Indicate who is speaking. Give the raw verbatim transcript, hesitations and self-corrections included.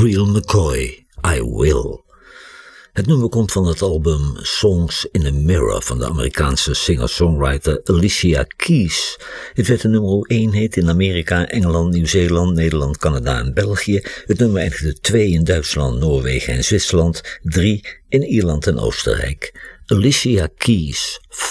Speaker 1: Real McCoy, I Will. Het nummer komt van het album Songs in a Mirror van de Amerikaanse singer-songwriter Alicia Keys. Het werd de nummer één hit in Amerika, Engeland, Nieuw-Zeeland, Nederland, Canada en België. Het nummer eindigde twee in Duitsland, Noorwegen en Zwitserland, drie in Ierland en Oostenrijk. Alicia Keys,